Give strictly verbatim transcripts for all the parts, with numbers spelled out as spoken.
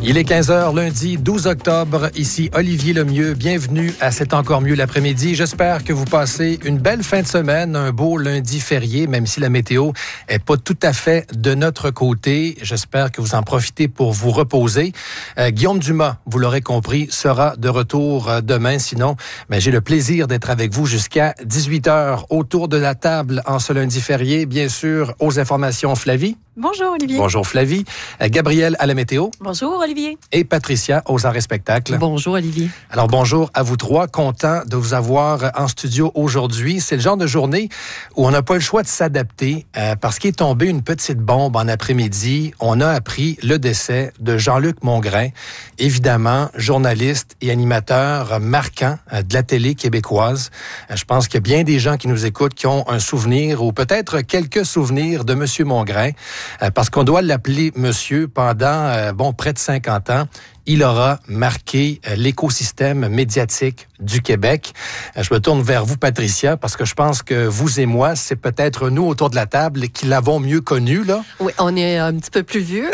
Il est quinze heures, lundi douze octobre. Ici Olivier Lemieux. Bienvenue à C'est encore mieux l'après-midi. J'espère que vous passez une belle fin de semaine, un beau lundi férié, même si la météo est pas tout à fait de notre côté. J'espère que vous en profitez pour vous reposer. Euh, Guillaume Dumas, vous l'aurez compris, sera de retour euh, demain. Sinon, ben, j'ai le plaisir d'être avec vous jusqu'à dix-huit heures autour de la table en ce lundi férié. Bien sûr, aux informations, Flavie. Bonjour Olivier. Bonjour Flavie. Euh, Gabrielle à la météo. Bonjour Olivier. Et Patricia aux arts et spectacles. Bonjour Olivier. Alors bonjour à vous trois, content de vous avoir en studio aujourd'hui. C'est le genre de journée où on n'a pas le choix de s'adapter euh, parce qu'il est tombé une petite bombe en après-midi. On a appris le décès de Jean-Luc Mongrain, évidemment journaliste et animateur marquant euh, de la télé québécoise. Euh, je pense qu'il y a bien des gens qui nous écoutent qui ont un souvenir ou peut-être quelques souvenirs de Monsieur Mongrain. Euh, parce qu'on doit l'appeler monsieur pendant, euh, bon, près de cinquante ans. Il aura marqué euh, l'écosystème médiatique du Québec. Euh, je me tourne vers vous, Patricia, parce que je pense que vous et moi, c'est peut-être nous autour de la table qui l'avons mieux connu, là. Oui, on est un petit peu plus vieux.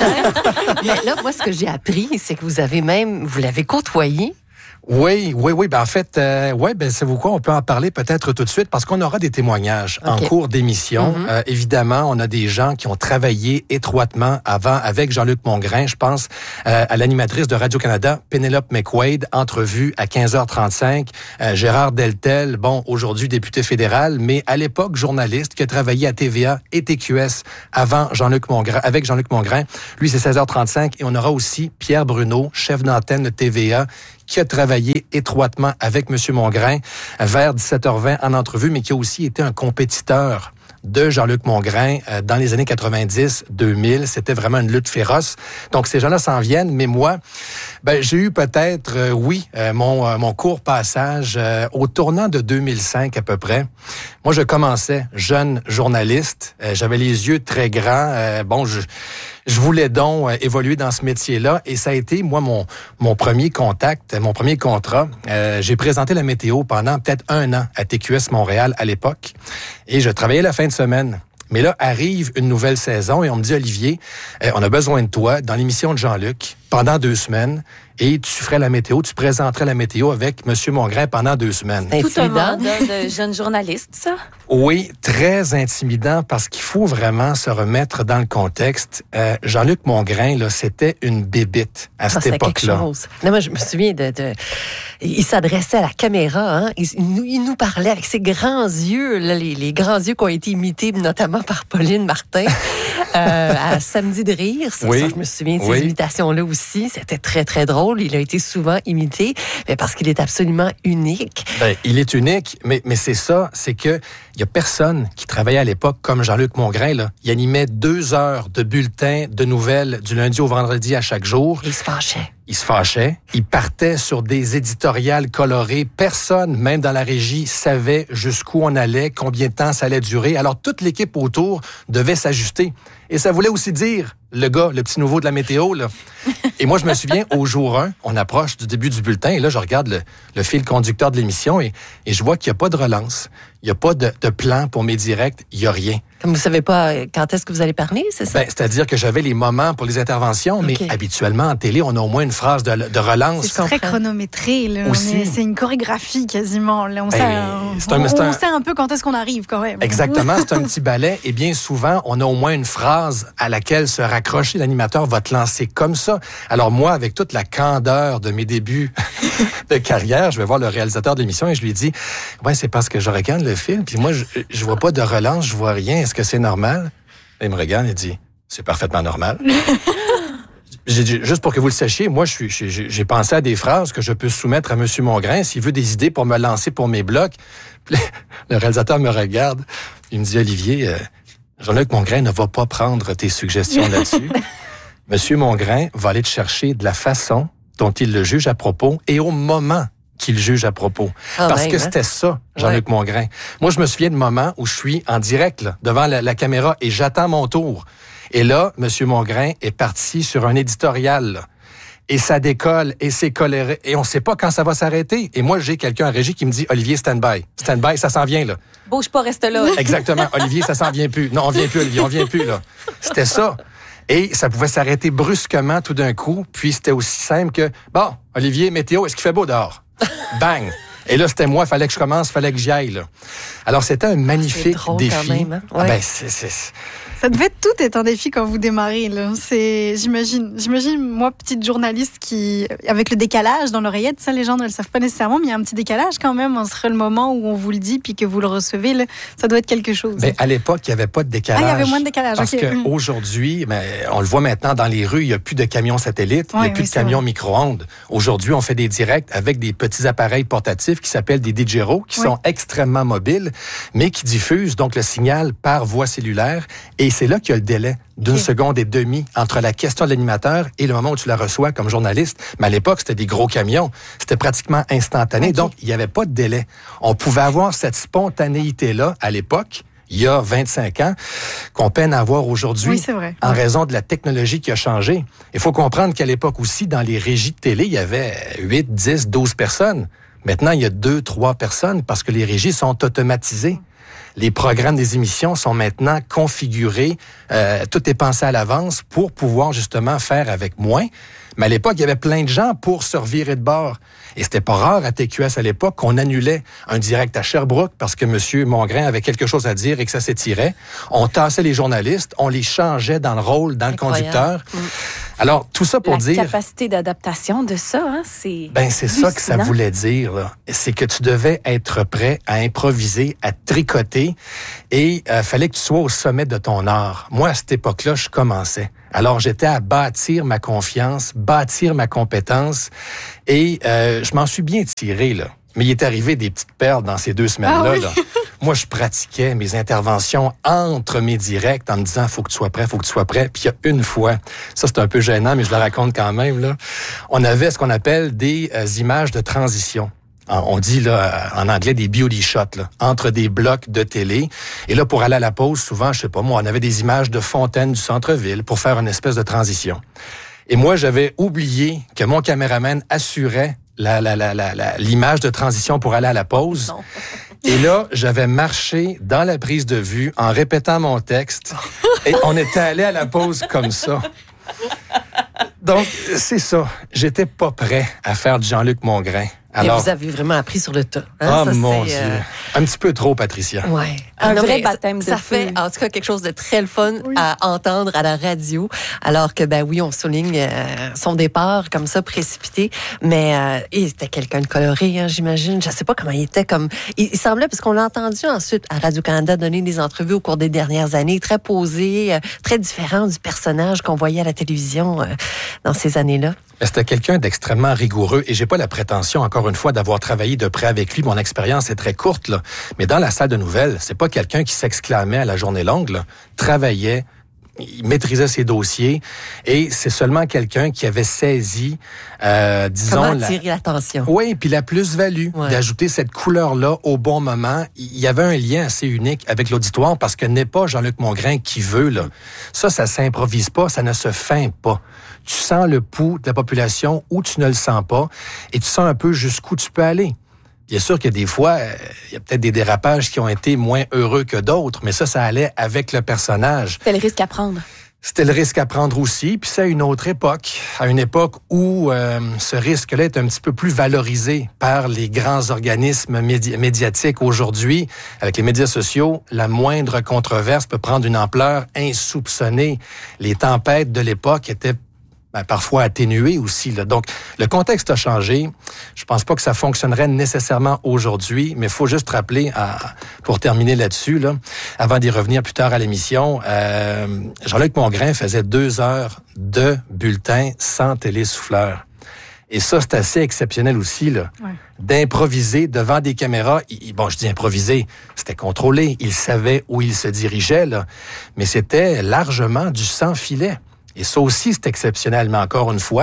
Mais là, moi, ce que j'ai appris, c'est que vous avez même, vous l'avez côtoyé. Oui, oui, oui. Ben en fait, euh, ouais, ben c'est vous quoi, on peut en parler peut-être tout de suite parce qu'on aura des témoignages okay. en cours d'émission. Mm-hmm. Euh, évidemment, on a des gens qui ont travaillé étroitement avant avec Jean-Luc Mongrain. Je pense euh, à l'animatrice de Radio-Canada, Pénélope McQuaid, entrevue à quinze heures trente-cinq. Euh, Gérard Deltel, bon, aujourd'hui député fédéral, mais à l'époque journaliste qui a travaillé à T V A et T Q S avant Jean-Luc Mongrain, avec Jean-Luc Mongrain. Lui, c'est seize heures trente-cinq et on aura aussi Pierre Bruno, chef d'antenne de T V A, qui a travaillé étroitement avec M. Mongrain vers dix-sept heures vingt en entrevue, mais qui a aussi été un compétiteur de Jean-Luc Mongrain euh, dans les années quatre-vingt-dix deux mille. C'était vraiment une lutte féroce. Donc, ces gens-là s'en viennent, mais moi, ben, j'ai eu peut-être, euh, oui, euh, mon, euh, mon court passage euh, au tournant de deux mille cinq à peu près. Moi, je commençais jeune journaliste. Euh, j'avais les yeux très grands. Euh, bon, je... Je voulais donc euh, évoluer dans ce métier-là et ça a été, moi, mon, mon premier contact, mon premier contrat. Euh, j'ai présenté la météo pendant peut-être un an à T Q S Montréal à l'époque et je travaillais la fin de semaine. Mais là, arrive une nouvelle saison et on me dit, Olivier, euh, on a besoin de toi dans l'émission de Jean-Luc pendant deux semaines et tu ferais la météo, tu présenterais la météo avec M. Mongrain pendant deux semaines. C'est tout un monde de jeunes journalistes, ça? Oui, très intimidant parce qu'il faut vraiment se remettre dans le contexte. Euh, Jean-Luc Mongrain, là, c'était une bébite à cette ah, époque-là. Quelque chose. Non, moi, je me souviens de... de... Il s'adressait à la caméra, hein? il, il, nous, il nous parlait avec ses grands yeux, là, les, les grands yeux qui ont été imités notamment par Pauline Martin euh, à Samedi de rire. Ça, oui. ça, je me souviens de ces oui. imitations-là aussi. C'était très, très drôle. Il a été souvent imité mais parce qu'il est absolument unique. Ben, il est unique, mais, mais c'est ça, c'est que il y a personne qui travaillait à l'époque comme Jean-Luc Mongrain. Là. Il animait deux heures de bulletins de nouvelles du lundi au vendredi à chaque jour. Il se fâchait. Il se fâchait. Il partait sur des éditoriales colorées. Personne, même dans la régie, savait jusqu'où on allait, combien de temps ça allait durer. Alors, toute l'équipe autour devait s'ajuster. Et ça voulait aussi dire, le gars, le petit nouveau de la météo, là. Et moi, je me souviens, au jour un, on approche du début du bulletin, et là, je regarde le, le fil conducteur de l'émission, et, et je vois qu'il n'y a pas de relance. Il n'y a pas de, de plan pour mes directs. Il n'y a rien. Comme vous ne savez pas quand est-ce que vous allez parler, c'est ça? Ben, c'est-à-dire que j'avais les moments pour les interventions, okay. mais habituellement, en télé, on a au moins une phrase de, de relance. C'est très chronométré. Là. Aussi. Est, c'est une chorégraphie quasiment. Là, on, ben, sait, c'est un, on, c'est un... on sait un peu quand est-ce qu'on arrive quand même. Exactement, c'est un petit ballet. Et bien souvent, on a au moins une phrase à laquelle se raccrocher. L'animateur va te lancer comme ça. Alors moi, avec toute la candeur de mes débuts de carrière, je vais voir le réalisateur de l'émission et je lui dis « Ouais, c'est parce que je regarde le film, puis moi, je, je vois pas de relance, je vois rien. Est-ce que c'est normal? » Il me regarde et dit « C'est parfaitement normal. » J'ai dit, juste pour que vous le sachiez, moi, je suis, j'ai, j'ai pensé à des phrases que je peux soumettre à M. Mongrain s'il veut des idées pour me lancer pour mes blocs. Puis le réalisateur me regarde, il me dit « Olivier, euh, Jean-Luc Mongrain ne va pas prendre tes suggestions là-dessus. M. Mongrain va aller te chercher de la façon dont il le juge à propos et au moment qu'il juge à propos. Ah Parce même, que hein? c'était ça, Jean-Luc ouais. Mongrain. Moi, je me souviens de moments où je suis en direct là, devant la, la caméra et j'attends mon tour. Et là, M. Mongrain est parti sur un éditorial. Là. Et ça décolle, et c'est coléré, et on ne sait pas quand ça va s'arrêter. Et moi, j'ai quelqu'un en régie qui me dit « Olivier, stand-by. Stand-by, ça s'en vient, là. » Bouge pas, reste là. Exactement. Olivier, ça s'en vient plus. Non, on vient plus, Olivier, on vient plus, là. C'était ça. Et ça pouvait s'arrêter brusquement tout d'un coup. Puis c'était aussi simple que, bon, Olivier, météo, est-ce qu'il fait beau dehors? Bang! Et là, c'était moi, il fallait que je commence, il fallait que j'y aille. Là. Alors, c'était un magnifique c'est drôle défi. Quand même, hein? Ouais. Ah ben, c'est, c'est... Ça devait tout être un défi quand vous démarrez. Là. C'est, j'imagine, j'imagine, moi, petite journaliste qui, avec le décalage dans l'oreillette, ça, les gens ne le savent pas nécessairement, mais il y a un petit décalage quand même entre le moment où on vous le dit puis que vous le recevez. Là, ça doit être quelque chose. Ben, à l'époque, il n'y avait pas de décalage. Ah, il y avait moins de décalage. Parce okay. qu'aujourd'hui, ben, on le voit maintenant dans les rues, il n'y a plus de camions satellites, il ouais, n'y a plus oui, de camions micro-ondes. Aujourd'hui, on fait des directs avec des petits appareils portatifs qui s'appellent des Didgeros, qui ouais. sont extrêmement mobiles, mais qui diffusent donc le signal par voie cellulaire. Et c'est là qu'il y a le délai d'une okay. seconde et demie entre la question de l'animateur et le moment où tu la reçois comme journaliste. Mais à l'époque, c'était des gros camions. C'était pratiquement instantané. Okay. Donc, il n'y avait pas de délai. On pouvait avoir cette spontanéité-là à l'époque, il y a vingt-cinq ans, qu'on peine à avoir aujourd'hui oui, c'est vrai. en raison de la technologie qui a changé. Il faut comprendre qu'à l'époque aussi, dans les régies de télé, il y avait huit, dix, douze personnes. Maintenant, il y a deux, trois personnes parce que les régies sont automatisées. Les programmes des émissions sont maintenant configurés, euh, tout est pensé à l'avance pour pouvoir justement faire avec moins. Mais à l'époque, il y avait plein de gens pour se revirer de bord. Et c'était pas rare à T Q S à l'époque qu'on annulait un direct à Sherbrooke parce que M. Mongrain avait quelque chose à dire et que ça s'étirait. On tassait les journalistes, on les changeait dans le rôle, dans Incroyable. Le conducteur. Mmh. Alors, tout ça pour La dire... La capacité d'adaptation de ça, hein, c'est... Ben, c'est ça que ça voulait dire, là. C'est que tu devais être prêt à improviser, à tricoter, et il euh, fallait que tu sois au sommet de ton art. Moi, à cette époque-là, je commençais. Alors, j'étais à bâtir ma confiance, bâtir ma compétence, et euh, je m'en suis bien tiré, là. Mais il est arrivé des petites perles dans ces deux semaines-là, ah, oui. là. Moi, je pratiquais mes interventions entre mes directs en me disant « faut que tu sois prêt, faut que tu sois prêt ». Puis il y a une fois, ça c'est un peu gênant, mais je le raconte quand même, là. On avait ce qu'on appelle des euh, images de transition. On dit là en anglais des beauty shots, là, entre des blocs de télé. Et là, pour aller à la pause, souvent, je sais pas moi, on avait des images de fontaines du centre-ville pour faire une espèce de transition. Et moi, j'avais oublié que mon caméraman assurait la, la, la, la, la, l'image de transition pour aller à la pause. Non. Et là, j'avais marché dans la prise de vue en répétant mon texte. Et on était allé à la pause comme ça. Donc, c'est ça. J'étais pas prêt à faire du Jean-Luc Mongrain. Alors, et vous avez vraiment appris sur le tas. Hein? Oh ça, mon c'est, Dieu. Euh... Un petit peu trop, Patricia. Ouais. Un non, vrai baptême ça, de ça fait, feu. en tout cas, quelque chose de très le fun oui. à entendre à la radio. Alors que, ben oui, on souligne euh, son départ comme ça, précipité. Mais euh, il était quelqu'un de coloré, hein, j'imagine. Je sais pas comment il était comme... Il, il semblait, parce qu'on l'a entendu ensuite à Radio-Canada donner des entrevues au cours des dernières années, très posé, euh, très différent du personnage qu'on voyait à la télévision euh, dans ces années-là. C'était quelqu'un d'extrêmement rigoureux et j'ai pas la prétention, encore une fois, d'avoir travaillé de près avec lui. Mon expérience est très courte, là. Mais dans la salle de nouvelles, c'est pas quelqu'un qui s'exclamait à la journée longue, là. Travaillait, il maîtrisait ses dossiers et c'est seulement quelqu'un qui avait saisi, euh, disons... Comment attirer la... l'attention. Oui, puis la plus-value ouais. d'ajouter cette couleur-là au bon moment. Il y avait un lien assez unique avec l'auditoire parce que n'est pas Jean-Luc Mongrain qui veut, là. Ça, ça s'improvise pas, ça ne se feint pas. Tu sens le pouls de la population ou tu ne le sens pas et tu sens un peu jusqu'où tu peux aller. Bien sûr que des fois, il euh, y a peut-être des dérapages qui ont été moins heureux que d'autres, mais ça, ça allait avec le personnage. C'était le risque à prendre. C'était le risque à prendre aussi, puis c'est à une autre époque, à une époque où euh, ce risque-là est un petit peu plus valorisé par les grands organismes médi- médiatiques aujourd'hui. Avec les médias sociaux, la moindre controverse peut prendre une ampleur insoupçonnée. Les tempêtes de l'époque étaient Ben, parfois atténué aussi, là. Donc, le contexte a changé. Je pense pas que ça fonctionnerait nécessairement aujourd'hui, mais il faut juste rappeler, à, pour terminer là-dessus, là, avant d'y revenir plus tard à l'émission, euh, Jean-Luc Mongrain faisait deux heures de bulletin sans télésouffleur. Et ça, c'est assez exceptionnel aussi, là. Ouais. D'improviser devant des caméras. Il, bon, je dis improviser, c'était contrôlé. Il savait où il se dirigeait, là. Mais c'était largement du sans filet. Et ça aussi, c'est exceptionnel. Mais encore une fois,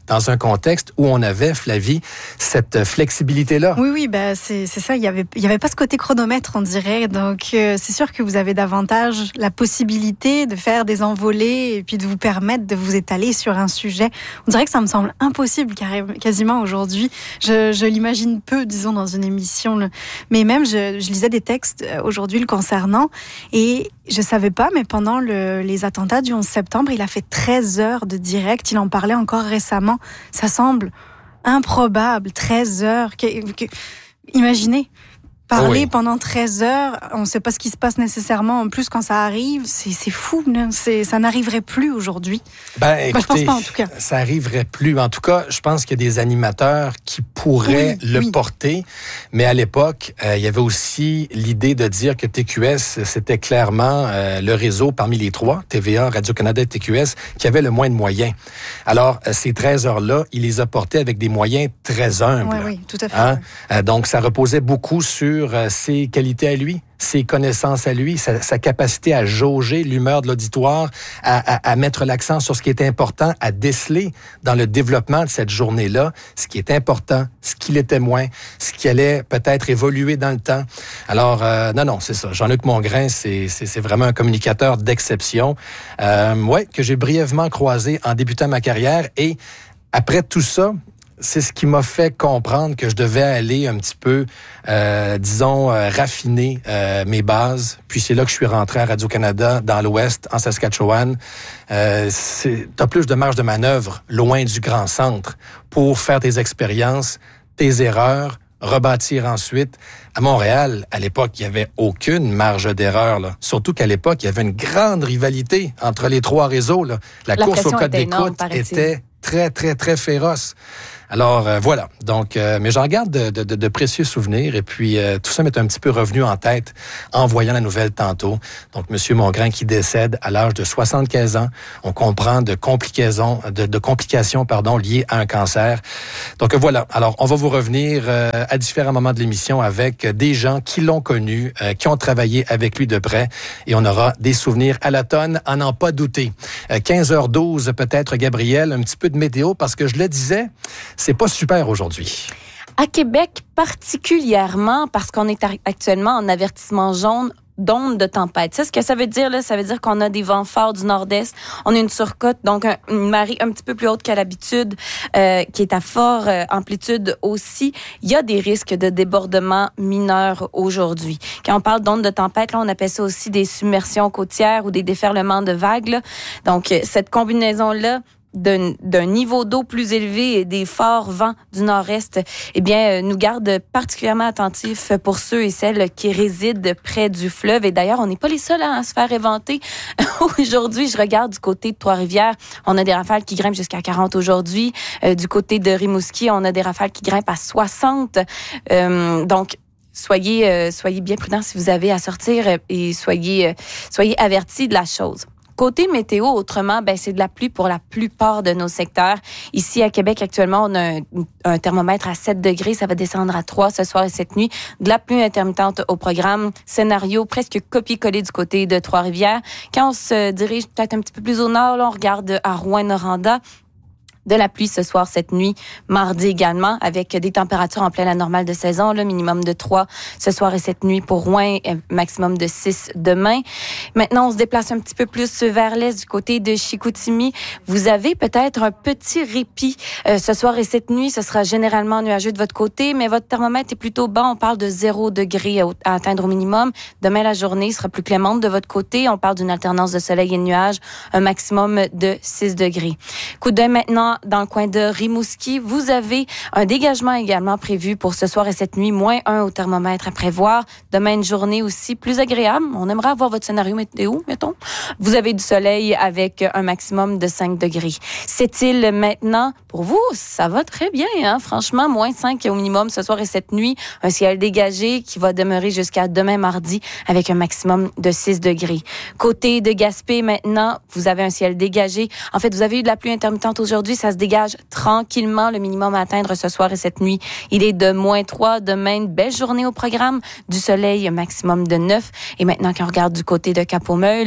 dans un contexte où on avait, Flavie, cette flexibilité-là. Oui, oui, ben c'est, c'est ça. Il n'y avait, il y avait pas ce côté chronomètre, on dirait. Donc, euh, c'est sûr que vous avez davantage la possibilité de faire des envolées et puis de vous permettre de vous étaler sur un sujet. On dirait que ça me semble impossible quasiment aujourd'hui. Je, je l'imagine peu, disons, dans une émission. Là. Mais même, je, je lisais des textes aujourd'hui le concernant et je savais pas, mais pendant le, les attentats du onze septembre, il a fait treize heures de direct. Il en parlait encore récemment. Ça semble improbable, treize heures. Que, que, imaginez, parler oui. pendant treize heures, on ne sait pas ce qui se passe nécessairement. En plus, quand ça arrive, c'est, c'est fou. Là. C'est, ça n'arriverait plus aujourd'hui. Ben, écoutez, ben, je pense pas, en tout cas. Ça n'arriverait plus. En tout cas, je pense qu'il y a des animateurs qui pourraient oui, le oui. porter. Mais à l'époque, euh, il y avait aussi l'idée de dire que T Q S, c'était clairement euh, le réseau parmi les trois, T V A, Radio-Canada et T Q S, qui avait le moins de moyens. Alors, euh, ces treize heures-là, il les a portés avec des moyens très humbles. Oui, oui, tout à fait. Hein? Euh, donc, ça reposait beaucoup sur ses qualités à lui, ses connaissances à lui, sa, sa capacité à jauger l'humeur de l'auditoire, à, à, à mettre l'accent sur ce qui est important, à déceler dans le développement de cette journée-là ce qui est important, ce qui l'était moins, ce qui allait peut-être évoluer dans le temps. Alors, euh, non, non, c'est ça. Jean-Luc Mongrain, c'est, c'est, c'est vraiment un communicateur d'exception, euh, ouais, que j'ai brièvement croisé en débutant ma carrière. Et après tout ça, c'est ce qui m'a fait comprendre que je devais aller un petit peu, euh, disons, euh, raffiner euh, mes bases. Puis c'est là que je suis rentré à Radio-Canada, dans l'Ouest, en Saskatchewan. Euh, c'est, t'as plus de marge de manœuvre, loin du grand centre, pour faire tes expériences, tes erreurs, rebâtir ensuite. À Montréal, à l'époque, il n'y avait aucune marge d'erreur. Là. Surtout qu'à l'époque, il y avait une grande rivalité entre les trois réseaux. Là. La, La course au code d'écoute était très, très, très féroce. Alors, euh, voilà. Donc, euh, mais j'en garde de, de, de précieux souvenirs. Et puis, euh, tout ça m'est un petit peu revenu en tête en voyant la nouvelle tantôt. Donc, Monsieur Mongrain qui décède à l'âge de soixante-quinze ans. On comprend de complications, de, de complications, pardon, liées à un cancer. Donc, voilà. Alors, on va vous revenir euh, à différents moments de l'émission avec des gens qui l'ont connu, euh, qui ont travaillé avec lui de près. Et on aura des souvenirs à la tonne, à n'en pas douter. Euh, quinze heures douze, peut-être, Gabriel, un petit peu de météo, parce que je le disais, c'est pas super aujourd'hui. À Québec, particulièrement parce qu'on est actuellement en avertissement jaune d'onde de tempête. Ça, ce que ça veut dire, là, ça veut dire qu'on a des vents forts du nord-est. On a une surcote, donc un, une marée un petit peu plus haute qu'à l'habitude, euh, qui est à forte euh, amplitude aussi. Il y a des risques de débordement mineurs aujourd'hui. Quand on parle d'onde de tempête, là, on appelle ça aussi des submersions côtières ou des déferlements de vagues. Là. Donc, cette combinaison-là, D'un, d'un niveau d'eau plus élevé et des forts vents du nord-est, eh bien, nous garde particulièrement attentifs pour ceux et celles qui résident près du fleuve. Et d'ailleurs, on n'est pas les seuls à se faire éventer. Aujourd'hui, je regarde du côté de Trois-Rivières, on a des rafales qui grimpent jusqu'à quarante aujourd'hui. Euh, du côté de Rimouski, on a des rafales qui grimpent à soixante. Euh, donc, soyez, euh, soyez bien prudents si vous avez à sortir et soyez, euh, soyez avertis de la chose. Côté météo, autrement, ben c'est de la pluie pour la plupart de nos secteurs. Ici, à Québec, actuellement, on a un, un thermomètre à sept degrés. Ça va descendre à trois ce soir et cette nuit. De la pluie intermittente au programme. Scénario presque copié-collé du côté de Trois-Rivières. Quand on se dirige peut-être un petit peu plus au nord, là, on regarde à Rouyn-Noranda. De la pluie ce soir, cette nuit, mardi également, avec des températures en pleine anormale de saison, là, minimum de trois ce soir et cette nuit pour Rouen, maximum de six demain. Maintenant, on se déplace un petit peu plus vers l'est du côté de Chicoutimi. Vous avez peut-être un petit répit euh, ce soir et cette nuit. Ce sera généralement nuageux de votre côté, mais votre thermomètre est plutôt bas. On parle de zéro degré à, à atteindre au minimum. Demain, la journée sera plus clémente de votre côté. On parle d'une alternance de soleil et de nuages, un maximum de six degrés. Coup d'œil maintenant dans le coin de Rimouski. Vous avez un dégagement également prévu pour ce soir et cette nuit, moins un au thermomètre à prévoir. Demain, une journée aussi plus agréable. On aimerait avoir votre scénario météo, mettons. Vous avez du soleil avec un maximum de cinq degrés. C'est-il maintenant pour vous? Ça va très bien, hein? Franchement, moins cinq au minimum ce soir et cette nuit. Un ciel dégagé qui va demeurer jusqu'à demain mardi avec un maximum de six degrés. Côté de Gaspé, maintenant, vous avez un ciel dégagé. En fait, vous avez eu de la pluie intermittente aujourd'hui. Ça se dégage tranquillement. Le minimum à atteindre ce soir et cette nuit, il est de moins trois. Demain, une belle journée au programme. Du soleil, maximum de neuf. Et maintenant, quand on regarde du côté de Cap-au-Meul,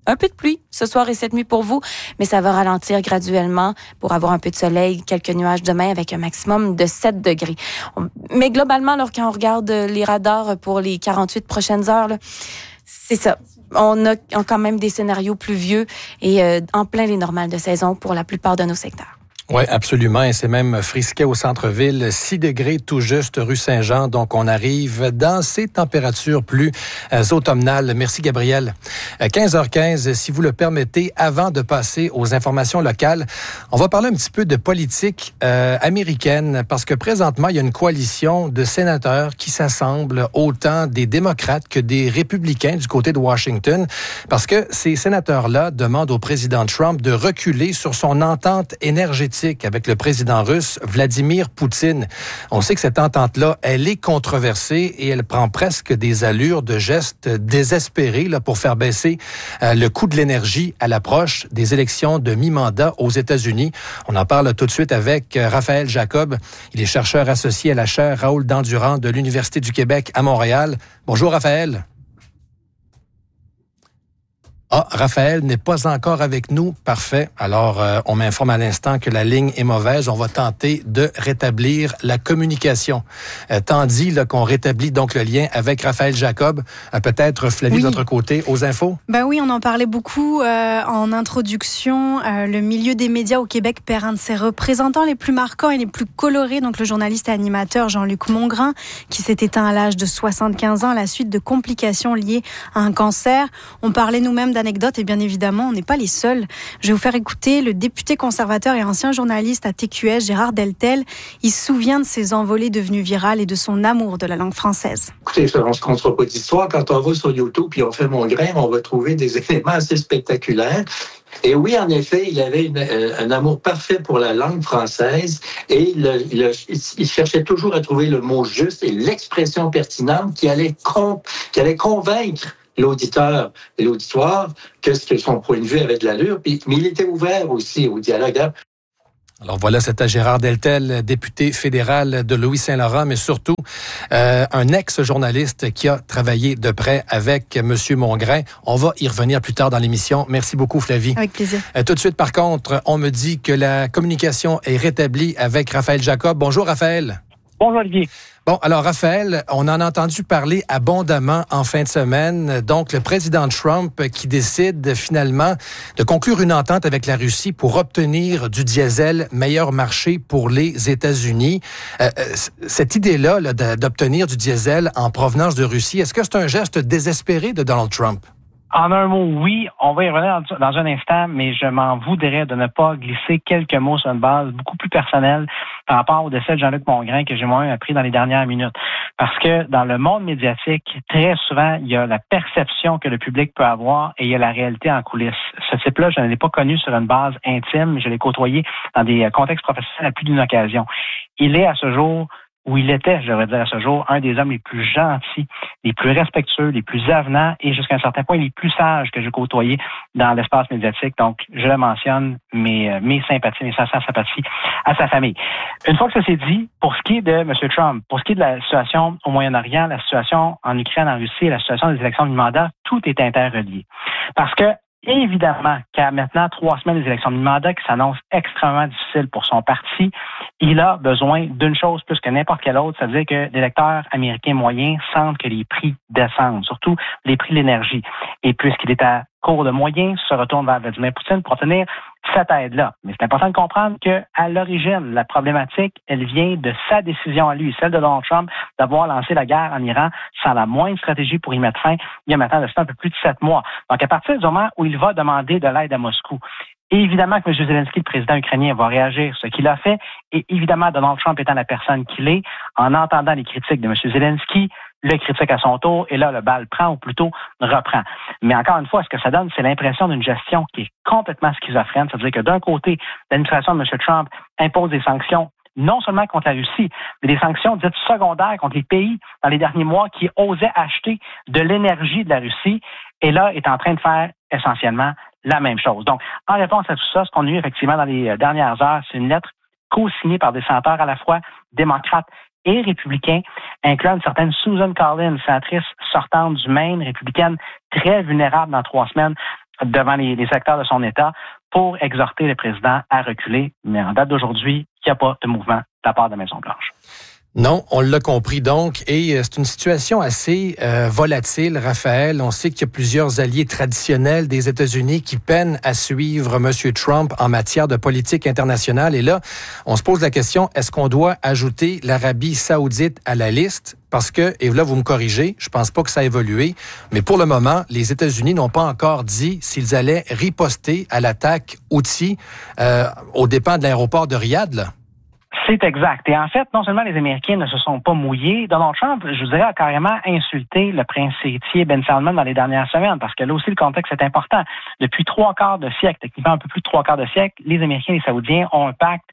Un peu de pluie ce soir et cette nuit pour vous, mais ça va ralentir graduellement pour avoir un peu de soleil, quelques nuages demain avec un maximum de sept degrés. Mais globalement, alors, quand on regarde les radars pour les quarante-huit prochaines heures, là, c'est ça. On a quand même des scénarios pluvieux et euh, en plein les normales de saison pour la plupart de nos secteurs. Oui, absolument. Et c'est même frisquet au centre-ville, six degrés tout juste rue Saint-Jean. Donc, on arrive dans ces températures plus euh, automnales. Merci, Gabriel. Euh, quinze heures quinze, si vous le permettez, avant de passer aux informations locales, on va parler un petit peu de politique euh, américaine parce que présentement, il y a une coalition de sénateurs qui s'assemblent autant des démocrates que des républicains du côté de Washington parce que ces sénateurs-là demandent au président Trump de reculer sur son entente énergétique avec le président russe Vladimir Poutine. On sait que cette entente-là, elle est controversée et elle prend presque des allures de gestes désespérés là, pour faire baisser euh, le coût de l'énergie à l'approche des élections de mi-mandat aux États-Unis. On en parle tout de suite avec euh, Raphaël Jacob. Il est chercheur associé à la chaire Raoul Dandurand de l'Université du Québec à Montréal. Bonjour Raphaël. Ah, Raphaël n'est pas encore avec nous. Parfait. Alors, euh, on m'informe à l'instant que la ligne est mauvaise. On va tenter de rétablir la communication. Euh, tandis là, qu'on rétablit donc le lien avec Raphaël Jacob, euh, peut-être Flavie oui. de votre côté, aux infos? Ben oui, on en parlait beaucoup euh, en introduction. Euh, le milieu des médias au Québec perd un de ses représentants les plus marquants et les plus colorés. Donc, le journaliste et animateur Jean-Luc Mongrain, qui s'est éteint à l'âge de soixante-quinze ans à la suite de complications liées à un cancer. On parlait nous-mêmes anecdote et bien évidemment, on n'est pas les seuls. Je vais vous faire écouter le député conservateur et ancien journaliste à T Q S, Gérard Deltel. Il se souvient de ses envolées devenues virales et de son amour de la langue française. Écoutez, on ne se comptera pas d'histoire. Quand on va sur YouTube puis on fait Mongrain, on va trouver des éléments assez spectaculaires. Et oui, en effet, il avait une, euh, un amour parfait pour la langue française et il, il, il cherchait toujours à trouver le mot juste et l'expression pertinente qui allait, con, qui allait convaincre l'auditeur et l'auditoire que son point de vue avait de l'allure, puis, mais il était ouvert aussi au dialogue. Alors voilà, c'était Gérard Deltel, député fédéral de Louis-Saint-Laurent, mais surtout euh, un ex-journaliste qui a travaillé de près avec M. Mongrain. On va y revenir plus tard dans l'émission. Merci beaucoup, Flavie. Avec plaisir. Euh, tout de suite, par contre, on me dit que la communication est rétablie avec Raphaël Jacob. Bonjour, Raphaël. Bonjour, Olivier. Bon, alors Raphaël, on en a entendu parler abondamment en fin de semaine. Donc, le président Trump qui décide finalement de conclure une entente avec la Russie pour obtenir du diesel meilleur marché pour les États-Unis. Euh, cette idée-là là, d'obtenir du diesel en provenance de Russie, est-ce que c'est un geste désespéré de Donald Trump? En un mot, oui. On va y revenir dans un instant, mais je m'en voudrais de ne pas glisser quelques mots sur une base beaucoup plus personnelle par rapport au décès de Jean-Luc Mongrain que j'ai moi-même appris dans les dernières minutes. Parce que dans le monde médiatique, très souvent, il y a la perception que le public peut avoir et il y a la réalité en coulisses. Ce type-là, je ne l'ai pas connu sur une base intime, mais je l'ai côtoyé dans des contextes professionnels à plus d'une occasion. Il est à ce jour où il était, je devrais dire à ce jour, un des hommes les plus gentils, les plus respectueux, les plus avenants et jusqu'à un certain point les plus sages que j'ai côtoyés dans l'espace médiatique. Donc, je le mentionne, mes, mes sympathies, mes sincères sympathies à sa famille. Une fois que ça s'est dit, pour ce qui est de M. Trump, pour ce qui est de la situation au Moyen-Orient, la situation en Ukraine, en Russie, la situation des élections du mandat, tout est interrelié. Parce que évidemment qu'à maintenant trois semaines des élections de mi-mandat qui s'annoncent extrêmement difficiles pour son parti, il a besoin d'une chose plus que n'importe quelle autre, c'est-à-dire que l'électeur américain moyen sente que les prix descendent, surtout les prix de l'énergie. Et puisqu'il est à court de moyens, se retourne vers Vladimir Poutine pour obtenir cette aide-là. Mais c'est important de comprendre qu'à l'origine, la problématique, elle vient de sa décision à lui, celle de Donald Trump, d'avoir lancé la guerre en Iran sans la moindre stratégie pour y mettre fin, il y a maintenant un peu plus de sept mois. Donc, à partir du moment où il va demander de l'aide à Moscou, et évidemment que M. Zelensky, le président ukrainien, va réagir, ce qu'il a fait, et évidemment, Donald Trump étant la personne qu'il est, en entendant les critiques de M. Zelensky, le critique à son tour, et là, le bal prend, ou plutôt reprend. Mais encore une fois, ce que ça donne, c'est l'impression d'une gestion qui est complètement schizophrène, c'est-à-dire que d'un côté, l'administration de M. Trump impose des sanctions non seulement contre la Russie, mais des sanctions dites secondaires contre les pays dans les derniers mois qui osaient acheter de l'énergie de la Russie, et là, est en train de faire essentiellement la même chose. Donc, en réponse à tout ça, ce qu'on a eu effectivement dans les dernières heures, c'est une lettre co-signée par des sénateurs à la fois démocrates et républicains, incluant une certaine Susan Collins, sénatrice sortante du Maine, républicaine très vulnérable dans trois semaines, devant les, les acteurs de son État pour exhorter le président à reculer. Mais en date d'aujourd'hui, il n'y a pas de mouvement de la part de la Maison-Blanche. Non, on l'a compris donc. Et c'est une situation assez euh, volatile, Raphaël. On sait qu'il y a plusieurs alliés traditionnels des États-Unis qui peinent à suivre M. Trump en matière de politique internationale. Et là, on se pose la question, est-ce qu'on doit ajouter l'Arabie saoudite à la liste? Parce que, et là, vous me corrigez, je pense pas que ça a évolué, mais pour le moment, les États-Unis n'ont pas encore dit s'ils allaient riposter à l'attaque Houthi euh, aux dépens de l'aéroport de Riyad, là. C'est exact. Et en fait, non seulement les Américains ne se sont pas mouillés, Donald Trump, je vous dirais, a carrément insulté le prince héritier Ben Salman dans les dernières semaines, parce que là aussi, le contexte est important. Depuis trois quarts de siècle, techniquement un peu plus de trois quarts de siècle, les Américains et les Saoudiens ont un pacte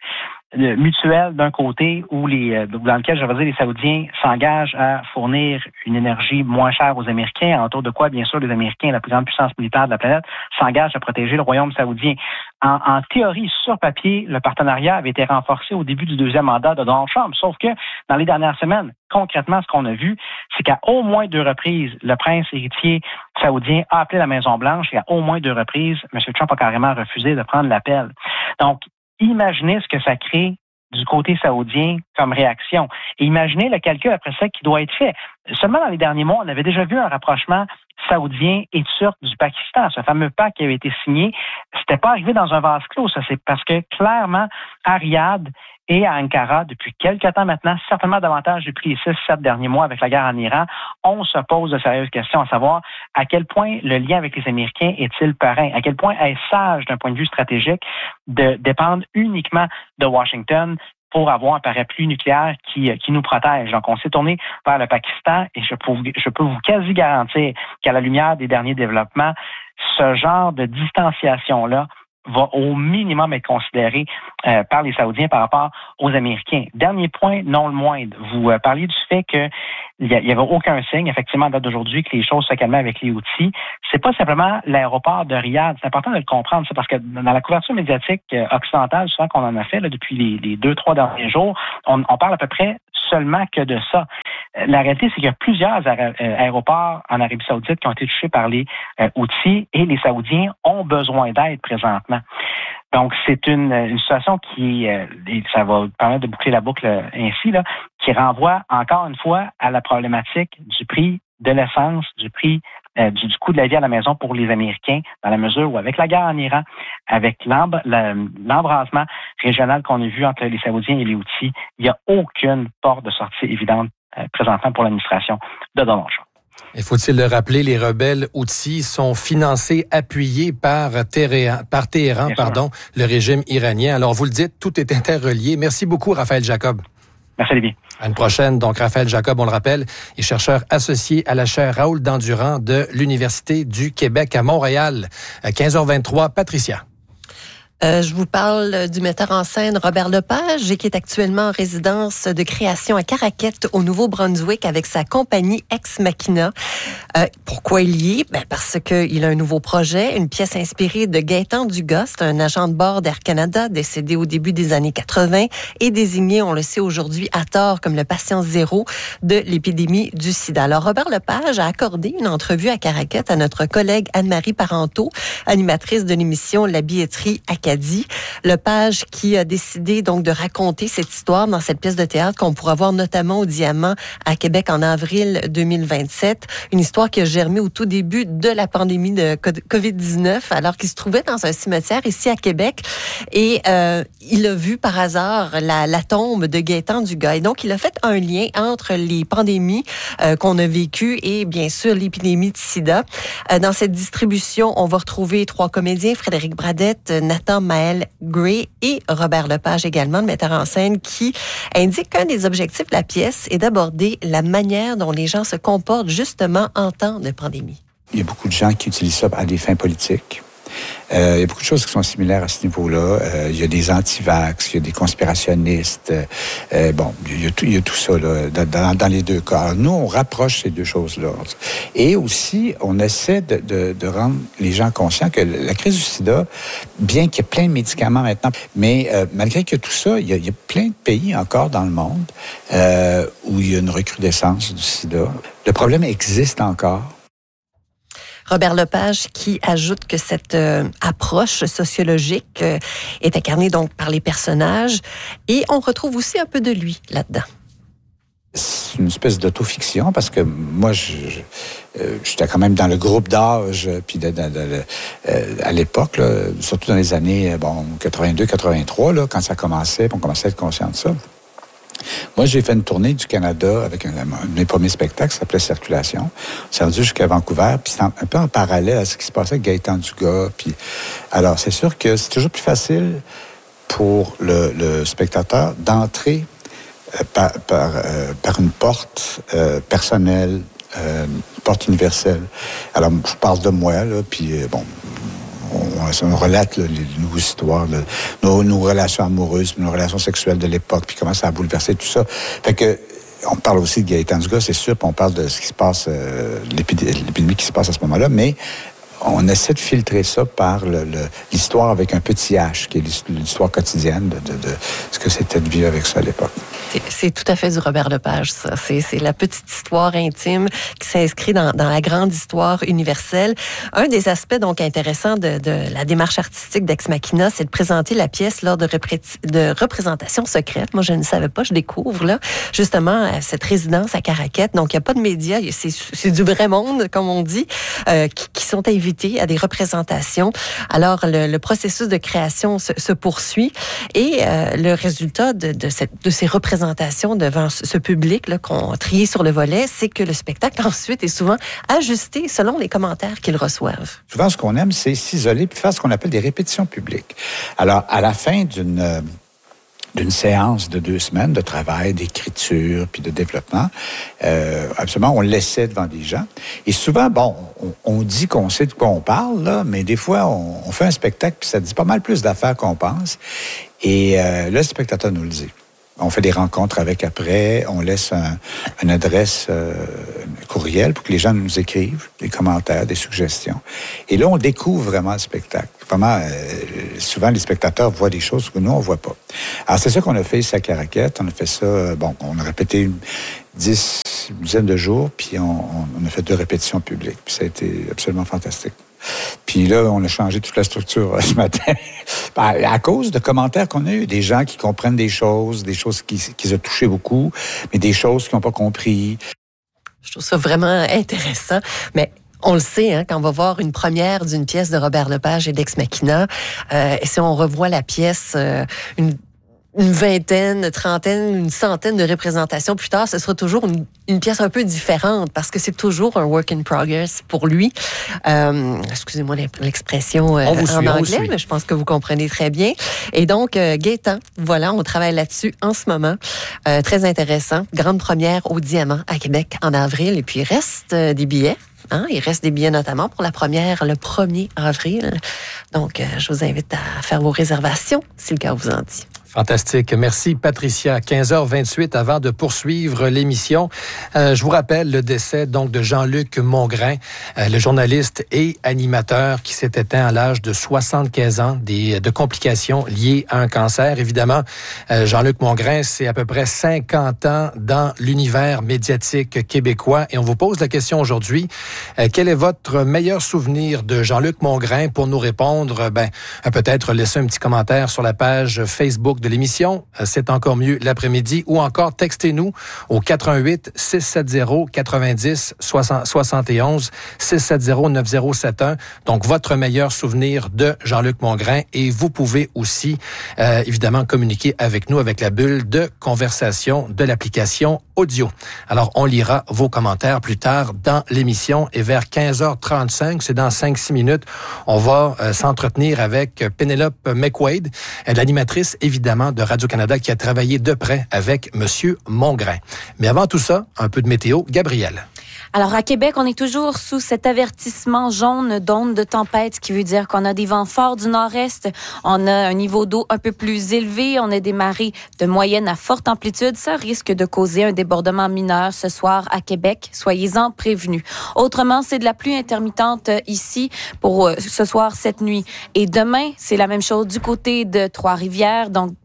mutuel d'un côté où les dans lequel je veux dire les Saoudiens s'engagent à fournir une énergie moins chère aux Américains, autour de quoi bien sûr les Américains, la plus grande puissance militaire de la planète, s'engagent à protéger le royaume saoudien. En, en théorie, sur papier, le partenariat avait été renforcé au début du deuxième mandat de Donald Trump, sauf que dans les dernières semaines, concrètement, ce qu'on a vu, c'est qu'à au moins deux reprises, le prince héritier saoudien a appelé la Maison-Blanche et à au moins deux reprises, M. Trump a carrément refusé de prendre l'appel. Donc, imaginez ce que ça crée du côté saoudien comme réaction. Et imaginez le calcul après ça qui doit être fait. Seulement dans les derniers mois, on avait déjà vu un rapprochement saoudien et turc du Pakistan. Ce fameux pacte qui avait été signé, c'était pas arrivé dans un vase clos. Ça, c'est parce que clairement, à Riyad et à Ankara, depuis quelques temps maintenant, certainement davantage depuis les six, sept derniers mois avec la guerre en Iran, on se pose de sérieuses questions, à savoir à quel point le lien avec les Américains est-il perin? À quel point est-ce sage d'un point de vue stratégique de dépendre uniquement de Washington pour avoir un parapluie nucléaire qui, qui nous protège. Donc, on s'est tourné vers le Pakistan et je peux, je peux vous quasi garantir qu'à la lumière des derniers développements, ce genre de distanciation-là va au minimum être considéré euh, par les Saoudiens par rapport aux Américains. Dernier point, non le moindre. Vous euh, parliez du fait qu'il n'y avait aucun signe, effectivement, à date d'aujourd'hui, que les choses se calmaient avec les Houthis. C'est pas simplement l'aéroport de Riyad. C'est important de le comprendre, ça, parce que dans la couverture médiatique euh, occidentale, souvent qu'on en a fait là, depuis les, les deux, trois derniers jours, on, on parle à peu près seulement que de ça. La réalité, c'est qu'il y a plusieurs aéroports en Arabie Saoudite qui ont été touchés par les euh, Houthis et les Saoudiens ont besoin d'aide présentement. Donc, c'est une, une situation qui, euh, ça va permettre de boucler la boucle euh, ainsi, là, qui renvoie encore une fois à la problématique du prix de l'essence, du prix euh, du, du coût de la vie à la maison pour les Américains, dans la mesure où, avec la guerre en Iran, avec l'embr- l'embrasement régional qu'on a vu entre les Saoudiens et les Houthis, il n'y a aucune porte de sortie évidente euh, présentement pour l'administration de Donald Trump. Et faut-il le rappeler, les rebelles Houthis sont financés, appuyés par Téhéran, par Téhéran, pardon, le régime iranien. Alors, vous le dites, tout est interrelié. Merci beaucoup, Raphaël Jacob. Merci, Lévi. À une prochaine. Donc, Raphaël Jacob, on le rappelle, est chercheur associé à la chaire Raoul Dandurand de l'Université du Québec à Montréal. À quinze heures vingt-trois, Patricia. Euh, je vous parle du metteur en scène Robert Lepage, qui est actuellement en résidence de création à Caraquette, au Nouveau-Brunswick, avec sa compagnie Ex Machina. Euh, pourquoi il y est? Ben parce qu'il a un nouveau projet, une pièce inspirée de Gaétan Dugas, un agent de bord d'Air Canada, décédé au début des années quatre-vingt et désigné, on le sait aujourd'hui, à tort comme le patient zéro de l'épidémie du sida. Alors, Robert Lepage a accordé une entrevue à Caraquette à notre collègue Anne-Marie Parenteau, animatrice de l'émission La Billetterie Acadie. Lepage qui a décidé donc de raconter cette histoire dans cette pièce de théâtre qu'on pourra voir notamment au Diamant à Québec en avril deux mille vingt-sept. Une histoire qui a germé au tout début de la pandémie de covid dix-neuf, alors qu'il se trouvait dans un cimetière ici à Québec. Et euh, il a vu par hasard la, la tombe de Gaétan Dugas. Et donc, il a fait un lien entre les pandémies euh, qu'on a vécues et bien sûr l'épidémie de sida. Euh, dans cette distribution, on va retrouver trois comédiens, Frédéric Bradette, Nathan Maël Gray et Robert Lepage également, le metteur en scène, qui indique qu'un des objectifs de la pièce est d'aborder la manière dont les gens se comportent justement en temps de pandémie. Il y a beaucoup de gens qui utilisent ça à des fins politiques. Euh, il y a beaucoup de choses qui sont similaires à ce niveau-là. Euh, il y a des anti-vax, il y a des conspirationnistes. Euh, bon, il y a tout, il y a tout ça là, dans, dans les deux cas. Alors, nous, on rapproche ces deux choses-là. Et aussi, on essaie de, de, de rendre les gens conscients que la crise du sida, bien qu'il y ait plein de médicaments maintenant, mais euh, malgré que tout ça, il y, a, il y a plein de pays encore dans le monde euh, où il y a une recrudescence du sida. Le problème existe encore. Robert Lepage qui ajoute que cette euh, approche sociologique euh, est incarnée donc par les personnages et on retrouve aussi un peu de lui là-dedans. C'est une espèce d'autofiction parce que moi, je, je, euh, j'étais quand même dans le groupe d'âge, puis de, de, de, de, euh, à l'époque, là, surtout dans les années bon, quatre-vingt-deux quatre-vingt-trois, là, quand ça commençait, on commençait à être conscient de ça. Moi, j'ai fait une tournée du Canada avec un, un de mes premiers spectacles qui s'appelait Circulation. On s'est rendu jusqu'à Vancouver, puis c'est un, un peu en parallèle à ce qui se passait avec Gaëtan Dugas. Puis, alors, c'est sûr que c'est toujours plus facile pour le, le spectateur d'entrer Par, par, euh, par une porte euh, personnelle, euh, une porte universelle. Alors, je parle de moi, là, puis euh, bon, on, on relate là, les, nos histoires, là, nos, nos relations amoureuses, nos relations sexuelles de l'époque, puis comment ça a bouleversé tout ça. Fait que, on parle aussi de Gaëtan Dugas, c'est sûr, puis on parle de ce qui se passe, euh, l'épidémie, l'épidémie qui se passe à ce moment-là, mais on essaie de filtrer ça par le, le, l'histoire avec un petit H, qui est l'histoire quotidienne de, de, de ce que c'était de vivre avec ça à l'époque. C'est, c'est tout à fait du Robert Lepage, ça. C'est, c'est la petite histoire intime qui s'inscrit dans, dans la grande histoire universelle. Un des aspects donc intéressants de, de la démarche artistique d'Ex Machina, c'est de présenter la pièce lors de, repré- de représentations secrètes. Moi, je ne savais pas, je découvre là justement cette résidence à Caraquette. Donc, il n'y a pas de médias, c'est, c'est du vrai monde, comme on dit, euh, qui, qui sont invités à des représentations. Alors, le, le processus de création se, se poursuit et euh, le résultat de, de, cette, de ces représentations devant ce public là, qu'on trie sur le volet, c'est que le spectacle ensuite est souvent ajusté selon les commentaires qu'ils reçoivent. Souvent, ce qu'on aime, c'est s'isoler puis faire ce qu'on appelle des répétitions publiques. Alors, à la fin d'une... Euh, d'une séance de deux semaines de travail, d'écriture, puis de développement. Euh, absolument, on le laissait devant des gens. Et souvent, bon, on, on dit qu'on sait de quoi on parle, là, mais des fois, on, on fait un spectacle, puis ça dit pas mal plus d'affaires qu'on pense. Et euh, là, le spectateur nous le dit. On fait des rencontres avec après, on laisse un, une adresse euh, courriel pour que les gens nous écrivent des commentaires, des suggestions. Et là, on découvre vraiment le spectacle. Vraiment, euh, souvent, les spectateurs voient des choses que nous, on ne voit pas. Alors, c'est ça qu'on a fait ici à Caraquette. On a fait ça, euh, bon, on a répété une, dix, une dizaine de jours, puis on, on a fait deux répétitions publiques. Puis ça a été absolument fantastique. Puis là, on a changé toute la structure euh, ce matin à cause de commentaires qu'on a eu. Des gens qui comprennent des choses, des choses qui, qui ont touché beaucoup, mais des choses qu'ils n'ont pas compris. Je trouve ça vraiment intéressant, mais... On le sait, hein, quand on va voir une première d'une pièce de Robert Lepage et d'Ex Machina, euh, et si on revoit la pièce euh, une, une vingtaine, trentaine, une centaine de représentations plus tard, ce sera toujours une, une pièce un peu différente parce que c'est toujours un work in progress pour lui. Euh, excusez-moi l'expression euh, en suit, anglais, mais je pense que vous comprenez très bien. Et donc, euh, Gaëtan, voilà, on travaille là-dessus en ce moment. Euh, très intéressant. Grande première au Diamant à Québec en avril. Et puis, il reste euh, des billets. Hein, il reste des billets notamment pour la première le premier avril. Donc, euh, je vous invite à faire vos réservations si le cœur vous en dit. Fantastique. Merci, Patricia. quinze heures vingt-huit, avant de poursuivre l'émission, euh, je vous rappelle le décès donc de Jean-Luc Mongrain, euh, le journaliste et animateur qui s'est éteint à l'âge de soixante-quinze ans des, de complications liées à un cancer. Évidemment, euh, Jean-Luc Mongrain, c'est à peu près cinquante ans dans l'univers médiatique québécois. Et on vous pose la question aujourd'hui, euh, quel est votre meilleur souvenir de Jean-Luc Mongrain? Pour nous répondre, ben, peut-être laisser un petit commentaire sur la page Facebook de l'émission, c'est encore mieux l'après-midi, ou encore textez-nous au quatre un huit, six sept zéro, quatre-vingt-dix, soixante et onze, six sept zéro, neuf zéro sept un. Donc, votre meilleur souvenir de Jean-Luc Mongrain. Et vous pouvez aussi, euh, évidemment, communiquer avec nous avec la bulle de conversation de l'application audio. Alors, on lira vos commentaires plus tard dans l'émission. Et vers quinze heures trente-cinq, c'est dans cinq six minutes, on va euh, s'entretenir avec Pénélope McQuaid, l'animatrice, évidemment, de Radio-Canada qui a travaillé de près avec M. Mongrain. Mais avant tout ça, un peu de météo. Gabrielle. Alors, à Québec, on est toujours sous cet avertissement jaune d'onde de tempête, ce qui veut dire qu'on a des vents forts du nord-est, on a un niveau d'eau un peu plus élevé, on a des marées de moyenne à forte amplitude. Ça risque de causer un débordement mineur ce soir à Québec. Soyez-en prévenus. Autrement, c'est de la pluie intermittente ici pour ce soir, cette nuit. Et demain, c'est la même chose du côté de Trois-Rivières. Donc,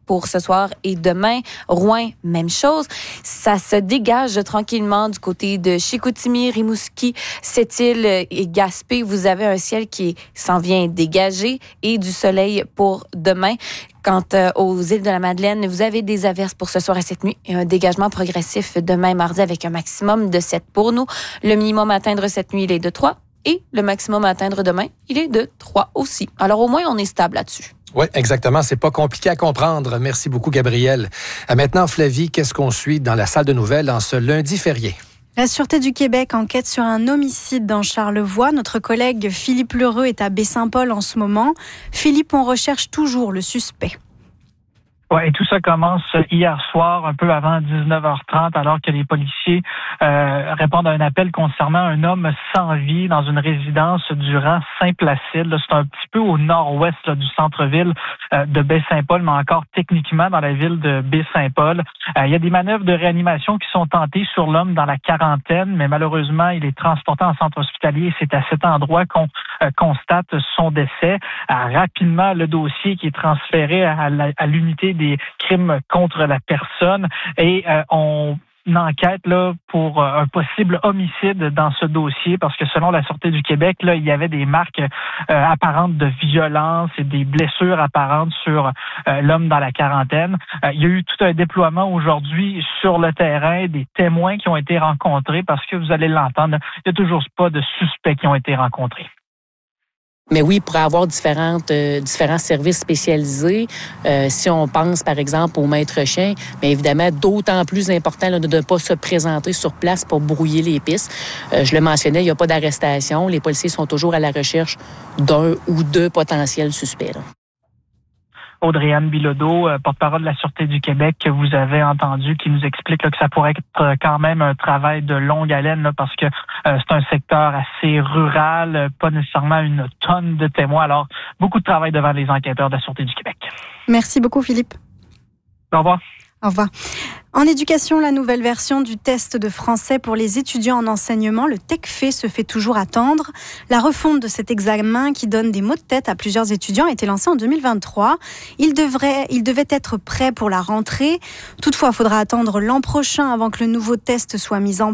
pour ce soir et demain. Rouen, même chose. Ça se dégage tranquillement du côté de Chicoutimi, Rimouski, Sept-Îles et Gaspé. Vous avez un ciel qui s'en vient dégagé et du soleil pour demain. Quant aux îles de la Madeleine, vous avez des averses pour ce soir et cette nuit et un dégagement progressif demain mardi avec un maximum de sept pour nous. Le minimum à atteindre cette nuit, il est de trois et le maximum à atteindre demain, il est de trois aussi. Alors au moins, on est stable là-dessus. Oui, exactement. C'est pas compliqué à comprendre. Merci beaucoup, Gabrielle. Maintenant, Flavie, qu'est-ce qu'on suit dans la salle de nouvelles en ce lundi férié? La Sûreté du Québec enquête sur un homicide dans Charlevoix. Notre collègue Philippe Lheureux est à Baie-Saint-Paul en ce moment. Philippe, on recherche toujours le suspect. Ouais, et tout ça commence hier soir, un peu avant dix-neuf heures trente, alors que les policiers euh, répondent à un appel concernant un homme sans vie dans une résidence du rang Saint-Placide. Là, c'est un petit peu au nord-ouest là, du centre-ville euh, de Baie-Saint-Paul, mais encore techniquement dans la ville de Baie-Saint-Paul. Euh, il y a des manœuvres de réanimation qui sont tentées sur l'homme dans la quarantaine, mais malheureusement, il est transporté en centre hospitalier et c'est à cet endroit qu'on euh, constate son décès. Euh, rapidement, le dossier qui est transféré à, la, à l'unité des des crimes contre la personne et euh, on enquête là pour euh, un possible homicide dans ce dossier parce que selon la Sûreté du Québec, là, il y avait des marques euh, apparentes de violence et des blessures apparentes sur euh, l'homme dans la quarantaine. Euh, il y a eu tout un déploiement aujourd'hui sur le terrain, des témoins qui ont été rencontrés parce que vous allez l'entendre, il n'y a toujours pas de suspects qui ont été rencontrés. Mais oui, il pourrait y avoir différentes, euh, différents services spécialisés. Euh, si on pense, par exemple, au maître-chien, mais évidemment, d'autant plus important là, de ne pas se présenter sur place pour brouiller les pistes. Euh, je le mentionnais, il n'y a pas d'arrestation. Les policiers sont toujours à la recherche d'un ou deux potentiels suspects. Là. Audrey-Anne Bilodeau, porte-parole de la Sûreté du Québec, que vous avez entendu, qui nous explique là, que ça pourrait être quand même un travail de longue haleine là, parce que euh, c'est un secteur assez rural, pas nécessairement une tonne de témoins. Alors, beaucoup de travail devant les enquêteurs de la Sûreté du Québec. Merci beaucoup, Philippe. Au revoir. Au revoir. En éducation, la nouvelle version du test de français pour les étudiants en enseignement, le TECFE, se fait toujours attendre. La refonte de cet examen qui donne des maux de tête à plusieurs étudiants a été lancée en deux mille vingt-trois. Il devrait, il devait être prêt pour la rentrée. Toutefois, il faudra attendre l'an prochain avant que le nouveau test soit mis en